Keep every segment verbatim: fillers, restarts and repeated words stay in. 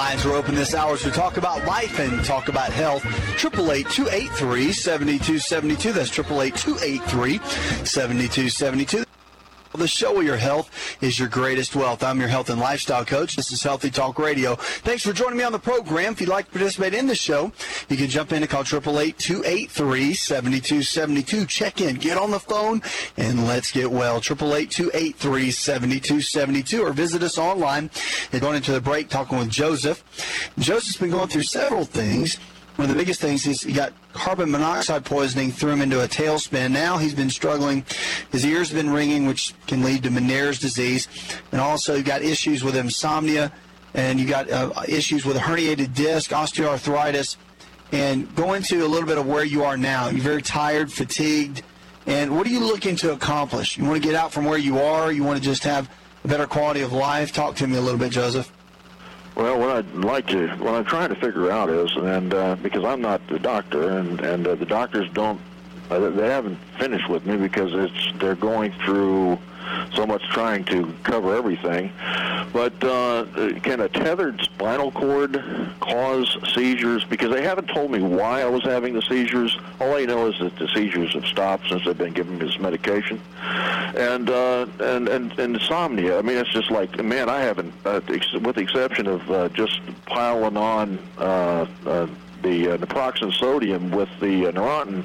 Lines are open this hour to talk about life and talk about health. eight eight eight, two eight three, seven two seven two. That's eight eight eight, two eight three, seven two seven two. The show where your health is your greatest wealth. I'm your health and lifestyle coach. This is Healthy Talk Radio. Thanks for joining me on the program. If you'd like to participate in the show, you can jump in and call eight eight eight, two eight three, seven two seven two. Check in, get on the phone, and let's get well. eight eight eight, two eight three, seven two seven two, or visit us online. And going into the break, talking with Joseph. Joseph's been going through several things. One of the biggest things is he got carbon monoxide poisoning, threw him into a tailspin. Now he's been struggling. His ears have been ringing, which can lead to Meniere's disease. And also you got issues with insomnia, and you got uh, issues with a herniated disc, osteoarthritis. And go into a little bit of where you are now. You're very tired, fatigued. And what are you looking to accomplish? You want to get out from where you are? You want to just have a better quality of life? Talk to me a little bit, Joseph. Well, what I'd like to, what I'm trying to figure out is, and uh, because I'm not the doctor, and and uh, the doctors don't, uh, they haven't finished with me because it's they're going through so much trying to cover everything. But uh, can a tethered spinal cord cause seizures? Because they haven't told me why I was having the seizures. All I know is that the seizures have stopped since they've been giving me this medication. And uh, and, and and insomnia. I mean, it's just like, man, I haven't, uh, ex- with the exception of uh, just piling on uh, uh, the uh, naproxen sodium with the uh, Neurontin,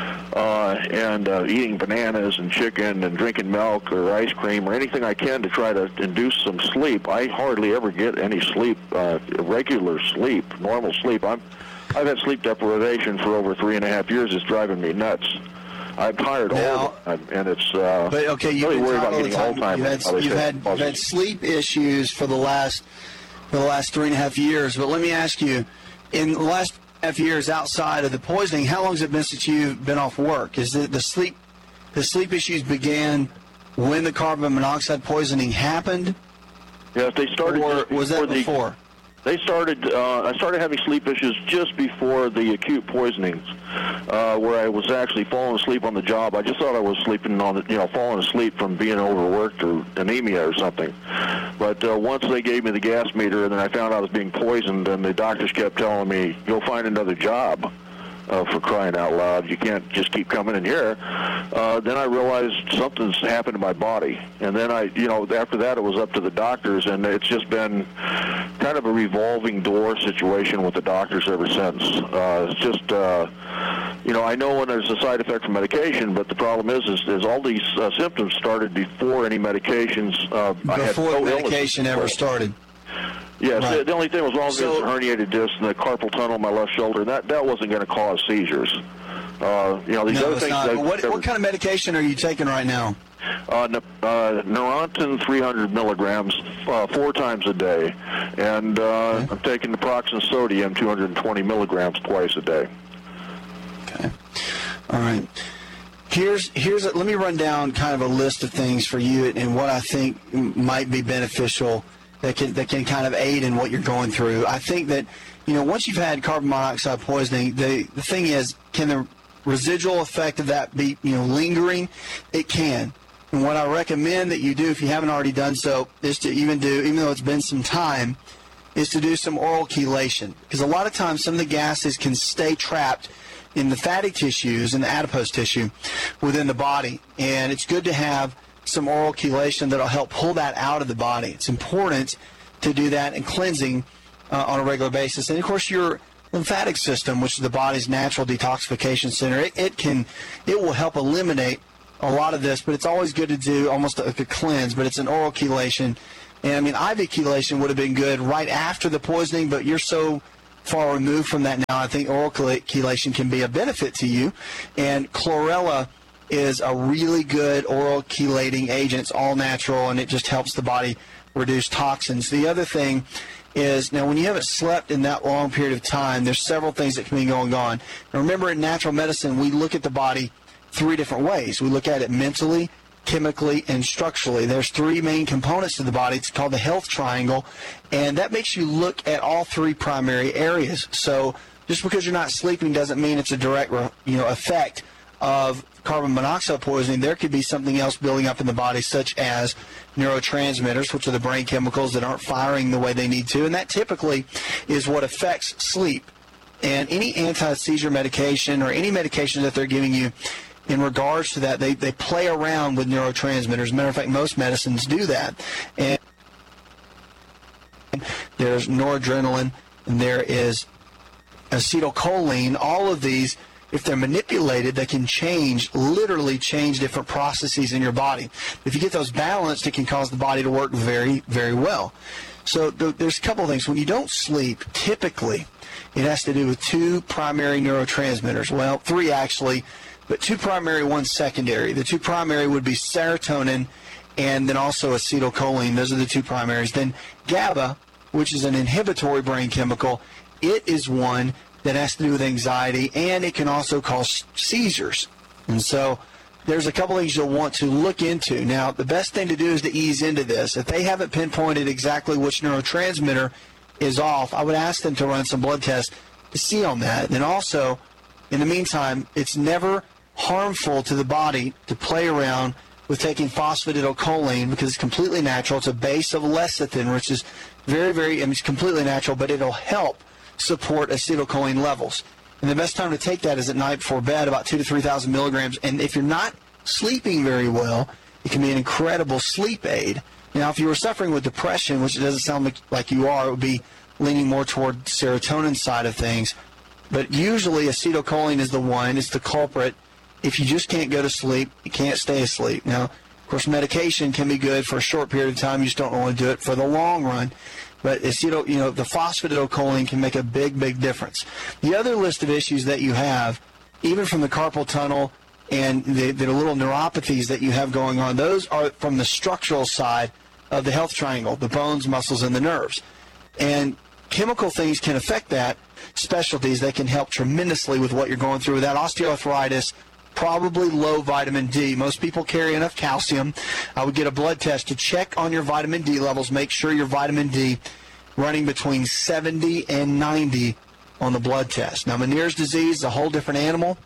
uh, and uh, eating bananas and chicken and drinking milk or ice cream or anything I can to try to induce some sleep. I hardly ever get any sleep, uh, regular sleep, normal sleep. I'm, I've had sleep deprivation for over three and a half years. It's driving me nuts. I'm tired now, all the time, and it's uh, but okay, you've really been worried about all the getting time. Alzheimer's. You've, had, you've, had, you've had sleep issues for the last for the last three and a half years. But let me ask you, in the last half years outside of the poisoning, how long has it been since you've been off work? Is it the sleep the sleep issues began when the carbon monoxide poisoning happened? Yes, they started. Or was that the, before? They started. Uh, I started having sleep issues just before the acute poisonings, uh, where I was actually falling asleep on the job. I just thought I was sleeping on the, you know, falling asleep from being overworked or anemia or something. But uh, once they gave me the gas meter, and then I found out I was being poisoned, and the doctors kept telling me, "You'll find another job." Uh, for crying out loud, you can't just keep coming in here. Uh, then I realized something's happened to my body, and then I, you know, after that it was up to the doctors, and it's just been kind of a revolving door situation with the doctors ever since. Uh, it's just, uh, you know, I know when there's a side effect from medication, but the problem is, is, is all these uh, symptoms started before any medications. Uh, before I had no medication ever started. Yes, right. the, the only thing was wrong so, was the herniated disc and the carpal tunnel in my left shoulder. And that that wasn't going to cause seizures. Uh, you know, these no, other it's things. not. That, what, what kind of medication are you taking right now? Uh, uh, Neurontin three hundred milligrams uh, four times a day, and uh, okay. I'm taking naproxen sodium two hundred twenty milligrams twice a day. Okay. All right. Here's here's a, let me run down kind of a list of things for you and what I think might be beneficial that can that can kind of aid in what you're going through. I think that, you know, once you've had carbon monoxide poisoning, the the thing is, can the residual effect of that be, you know, lingering? It can. And what I recommend that you do, if you haven't already done so, is to even do, even though it's been some time, is to do some oral chelation. Because a lot of times some of the gases can stay trapped in the fatty tissues and the adipose tissue within the body. And it's good to have some oral chelation that will help pull that out of the body. It's important to do that and cleansing uh, on a regular basis. And, of course, your lymphatic system, which is the body's natural detoxification center, it, it can, it will help eliminate a lot of this, but it's always good to do almost like a cleanse, but it's an oral chelation. And, I mean, I V chelation would have been good right after the poisoning, but you're so far removed from that now, I think oral chelation can be a benefit to you. And chlorella is a really good oral chelating agent. It's all natural, and it just helps the body reduce toxins. The other thing is, now when you haven't slept in that long period of time, there's several things that can be going on. Now remember, in natural medicine, we look at the body three different ways. We look at it mentally, chemically, and structurally. There's three main components to the body. It's called the health triangle, and that makes you look at all three primary areas. So just because you're not sleeping doesn't mean it's a direct, you know, effect of carbon monoxide poisoning, there could be something else building up in the body, such as neurotransmitters, which are the brain chemicals that aren't firing the way they need to, and that typically is what affects sleep. And any anti-seizure medication or any medication that they're giving you in regards to that, they, they play around with neurotransmitters. As a matter of fact, most medicines do that. And there's noradrenaline, and there is acetylcholine. All of these, if they're manipulated, they can change, literally change different processes in your body. If you get those balanced, it can cause the body to work very, very well. So th- there's a couple of things. When you don't sleep, typically, it has to do with two primary neurotransmitters. Well, three actually, but two primary, one secondary. The two primary would be serotonin and then also acetylcholine. Those are the two primaries. Then GABA, which is an inhibitory brain chemical, it is one that has to do with anxiety, and it can also cause seizures. And so there's a couple things you'll want to look into. Now, the best thing to do is to ease into this. If they haven't pinpointed exactly which neurotransmitter is off, I would ask them to run some blood tests to see on that. And also, in the meantime, it's never harmful to the body to play around with taking phosphatidylcholine because it's completely natural. It's a base of lecithin, which is very, very, I mean, it's completely natural, but it'll help support acetylcholine levels. And the best time to take that is at night before bed, about two to three thousand milligrams. And if you're not sleeping very well, it can be an incredible sleep aid. Now, if you were suffering with depression, which it doesn't sound like, like you are, it would be leaning more toward serotonin side of things. But usually acetylcholine is the one, it's the culprit. If you just can't go to sleep, you can't stay asleep. Now, of course, medication can be good for a short period of time. You just don't want to do it for the long run. But acetyl, you know, the phosphatidylcholine can make a big, big difference. The other list of issues that you have, even from the carpal tunnel and the, the little neuropathies that you have going on, those are from the structural side of the health triangle, the bones, muscles, and the nerves. And chemical things can affect that. Specialties, they can help tremendously with what you're going through. With that osteoarthritis, probably low vitamin D. Most people carry enough calcium. I would get a blood test to check on your vitamin D levels. Make sure your vitamin D running between seventy and ninety on the blood test. Now, Meniere's disease is a whole different animal.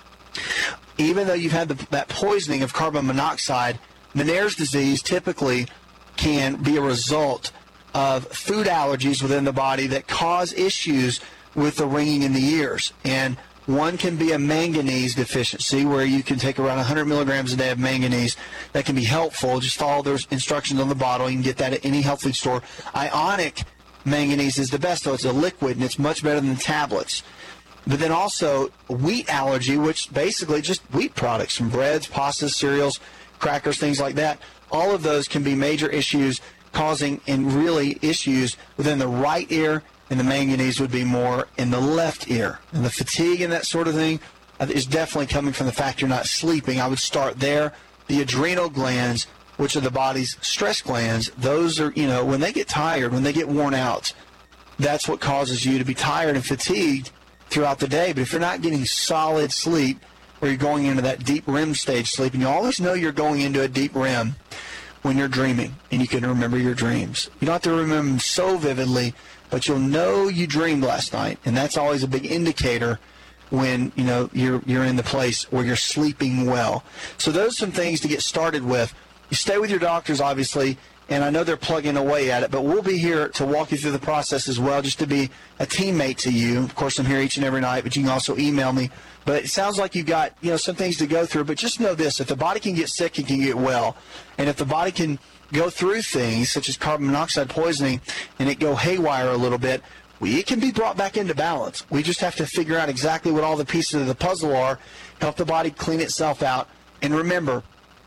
Even though you've had the, that poisoning of carbon monoxide, Meniere's disease typically can be a result of food allergies within the body that cause issues with the ringing in the ears. And one can be a manganese deficiency, where you can take around one hundred milligrams a day of manganese. That can be helpful. Just follow those instructions on the bottle. You can get that at any health food store. Ionic manganese is the best, though. It's a liquid, and it's much better than tablets. But then also wheat allergy, which basically just wheat products, from breads, pastas, cereals, crackers, things like that. All of those can be major issues, causing and really issues within the right ear, and the manganese would be more in the left ear. And the fatigue and that sort of thing is definitely coming from the fact you're not sleeping. I would start there. The adrenal glands, which are the body's stress glands, those are, you know, when they get tired, when they get worn out, that's what causes you to be tired and fatigued throughout the day. But if you're not getting solid sleep, or you're going into that deep R E M stage sleep, and you always know you're going into a deep R E M when you're dreaming, and you can remember your dreams. You don't have to remember them so vividly, but you'll know you dreamed last night, and that's always a big indicator when, you know, you're you're in the place where you're sleeping well. So those are some things to get started with. You stay with your doctors, obviously, and I know they're plugging away at it, but we'll be here to walk you through the process as well, just to be a teammate to you. Of course, I'm here each and every night, but you can also email me. But it sounds like you've got, you know, some things to go through, but just know this: if the body can get sick, it can get well. And if the body can go through things such as carbon monoxide poisoning and it go haywire a little bit, we, it can be brought back into balance. We just have to figure out exactly what all the pieces of the puzzle are, help the body clean itself out. And remember,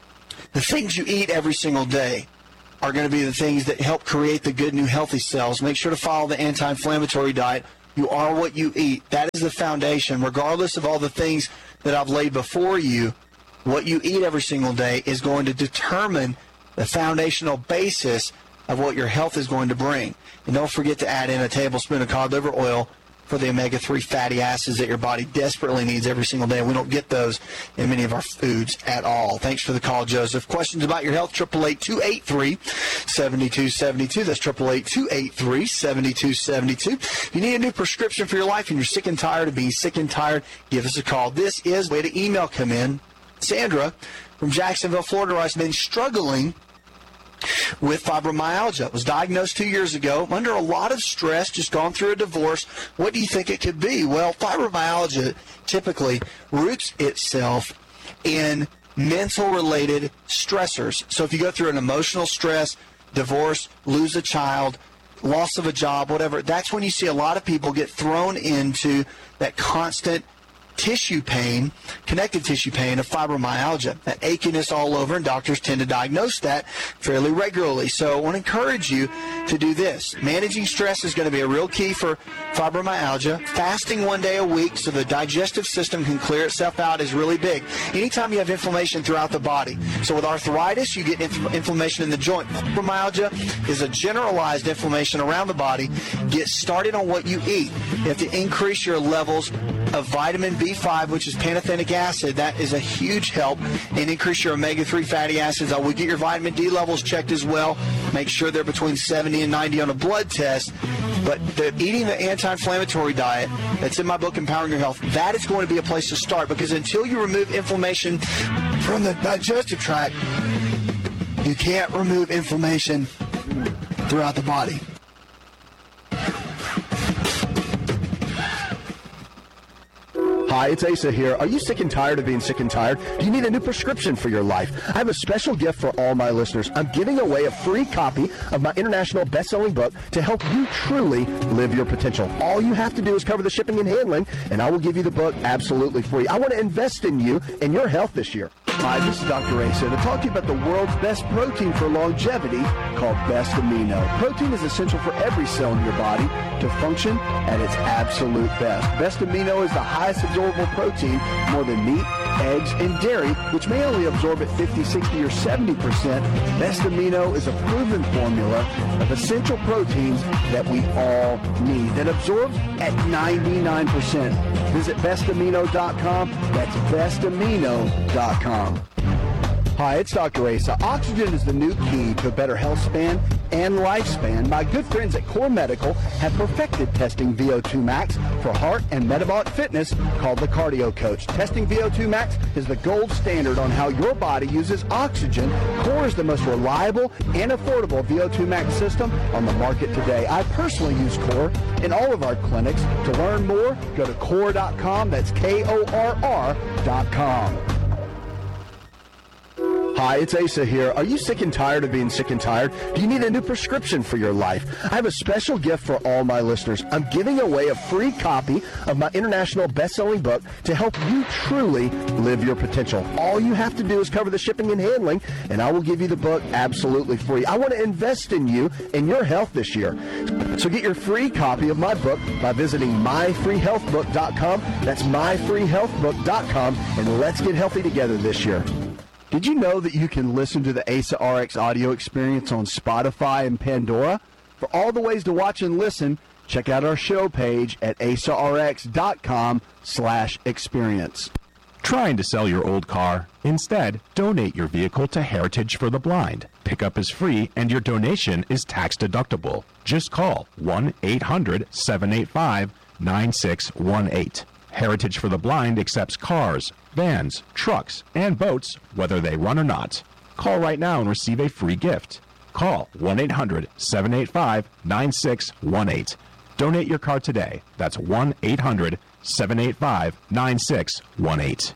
the things you eat every single day are going to be the things that help create the good new healthy cells. Make sure to follow the anti-inflammatory diet. You are what you eat. That is the foundation. Regardless of all the things that I've laid before you, what you eat every single day is going to determine the foundational basis of what your health is going to bring. And don't forget to add in a tablespoon of cod liver oil for the omega three fatty acids that your body desperately needs every single day. We don't get those in many of our foods at all. Thanks for the call, Joseph. Questions about your health, eight eight eight, two eight three, seven two seven two. That's eight eight eight, two eight three, seven two seven two. If you need a new prescription for your life and you're sick and tired of being sick and tired, give us a call. This is the way to email come in. Sandra from Jacksonville, Florida, has been struggling with fibromyalgia. Was diagnosed two years ago, under a lot of stress, just gone through a divorce. What do you think it could be? Well, fibromyalgia typically roots itself in mental-related stressors. So if you go through an emotional stress, divorce, lose a child, loss of a job, whatever, that's when you see a lot of people get thrown into that constant tissue pain, connective tissue pain of fibromyalgia, that achiness all over, and doctors tend to diagnose that fairly regularly. So I want to encourage you to do this. Managing stress is going to be a real key for fibromyalgia. Fasting one day a week so the digestive system can clear itself out is really big. Anytime you have inflammation throughout the body. So with arthritis, you get inf- inflammation in the joint. Fibromyalgia is a generalized inflammation around the body. Get started on what you eat. You have to increase your levels of vitamin B five, which is pantothenic acid. That is a huge help, and increase your omega three fatty acids. I will get your vitamin D levels checked as well. Make sure they're between seventy and ninety on a blood test. But the, eating the anti-inflammatory diet that's in my book, Empowering Your Health, that is going to be a place to start, because until you remove inflammation from the digestive tract, you can't remove inflammation throughout the body. Hi, it's Asa here. Are you sick and tired of being sick and tired? Do you need a new prescription for your life? I have a special gift for all my listeners. I'm giving away a free copy of my international best-selling book to help you truly live your potential. All you have to do is cover the shipping and handling, and I will give you the book absolutely free. I want to invest in you and your health this year. Hi, this is Doctor Asa to talk to you about the world's best protein for longevity called Best Amino. Protein is essential for every cell in your body to function at its absolute best. Best Amino is the highest absorbable protein, more than meat, eggs, and dairy, which may only absorb at fifty, sixty, or seventy percent. Best Amino is a proven formula of essential proteins that we all need that absorbs at ninety-nine percent. Visit best amino dot com. That's best amino dot com. Hi, it's Doctor Asa. Oxygen is the new key to a better health span and lifespan. My good friends at Core Medical have perfected testing V O two max for heart and metabolic fitness, called the Cardio Coach. Testing V O two max is the gold standard on how your body uses oxygen. Core is the most reliable and affordable V O two max system on the market today. I personally use Core in all of our clinics. To learn more, go to core dot com. That's K O R R dot com. Hi, it's Asa here. Are you sick and tired of being sick and tired? Do you need a new prescription for your life? I have a special gift for all my listeners. I'm giving away a free copy of my international best-selling book to help you truly live your potential. All you have to do is cover the shipping and handling, and I will give you the book absolutely free. I want to invest in you and your health this year. So get your free copy of my book by visiting my free health book dot com. That's my free health book dot com, and let's get healthy together this year. Did you know that you can listen to the Asa R X audio experience on Spotify and Pandora? For all the ways to watch and listen, check out our show page at asa r x dot com slash experience. Trying to sell your old car? Instead, donate your vehicle to Heritage for the Blind. Pickup is free and your donation is tax deductible. Just call one eight hundred, seven eight five, nine six one eight. Heritage for the Blind accepts cars, vans, trucks, and boats, whether they run or not. Call right now and receive a free gift. Call one eight hundred, seven eight five, nine six one eight. Donate your car today. That's one eight hundred, seven eight five, nine six one eight.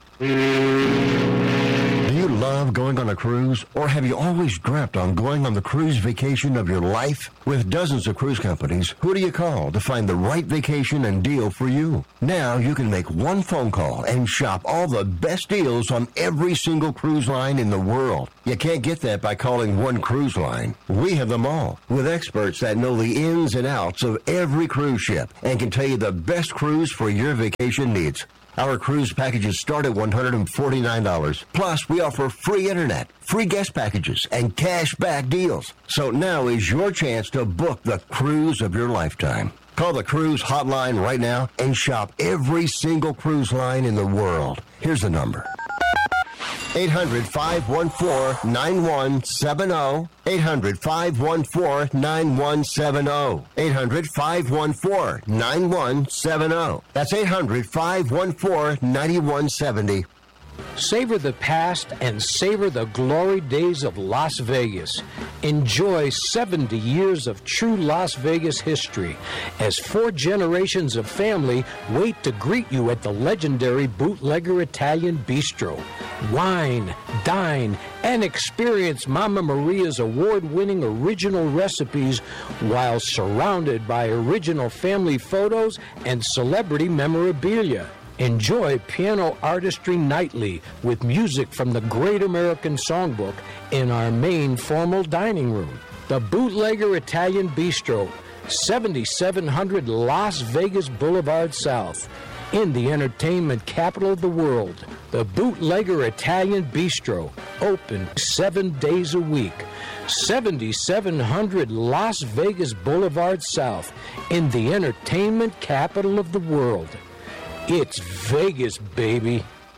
Do you love going on a cruise, or have you always dreamt on going on the cruise vacation of your life? With dozens of cruise companies, who do you call to find the right vacation and deal for you? Now you can make one phone call and shop all the best deals on every single cruise line in the world. You can't get that by calling one cruise line. We have them all, with experts that know the ins and outs of every cruise ship and can tell you the best cruise for your vacation needs. Our cruise packages start at one hundred forty-nine dollars. Plus, we offer free internet, free guest packages, and cash back deals. So now is your chance to book the cruise of your lifetime. Call the cruise hotline right now and shop every single cruise line in the world. Here's the number. eight hundred, five one four, nine one seven zero. eight hundred, five one four, nine one seven zero. eight hundred, five one four, nine one seven zero. That's eight hundred, five one four, nine one seven zero. Savor the past and savor the glory days of Las Vegas. Enjoy seventy years of true Las Vegas history as four generations of family wait to greet you at the legendary Bootlegger Italian Bistro. Wine, dine, and experience Mama Maria's award-winning original recipes while surrounded by original family photos and celebrity memorabilia. Enjoy piano artistry nightly with music from the Great American Songbook in our main formal dining room. The Bootlegger Italian Bistro, seventy-seven hundred Las Vegas Boulevard South. In the entertainment capital of the world, the Bootlegger Italian Bistro, open seven days a week. seventy-seven hundred Las Vegas Boulevard South, in the entertainment capital of the world. It's Vegas, baby.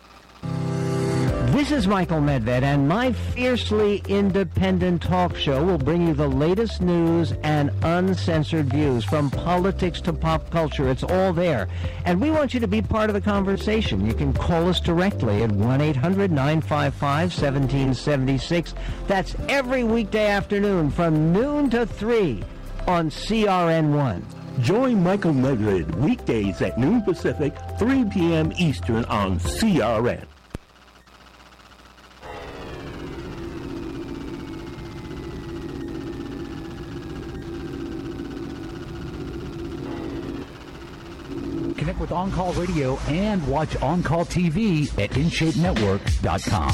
This is Michael Medved, and my fiercely independent talk show will bring you the latest news and uncensored views, from politics to pop culture. It's all there. And we want you to be part of the conversation. You can call us directly at one eight hundred, nine five five, one seven seven six. That's every weekday afternoon from noon to three on C R N one. Join Michael Medved weekdays at noon Pacific, three p.m. Eastern on C R N. Connect with On Call Radio and watch On Call T V at in shape network dot com.